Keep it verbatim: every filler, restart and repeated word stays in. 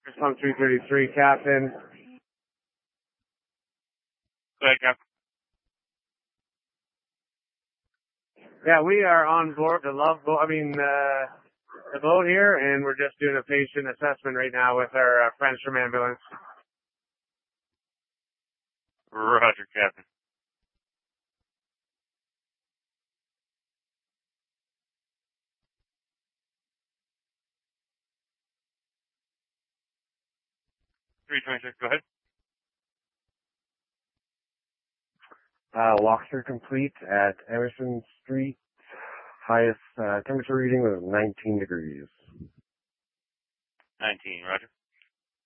Pump three thirty-three, Captain. Go ahead, Captain. Yeah, we are on board the Love Boat, I mean, uh, the boat here, and we're just doing a patient assessment right now with our uh, friends from ambulance. Roger, Captain. three twenty-six, go ahead. Uh, walkthrough complete at Emerson Street. Highest uh, temperature reading was nineteen degrees. nineteen, roger.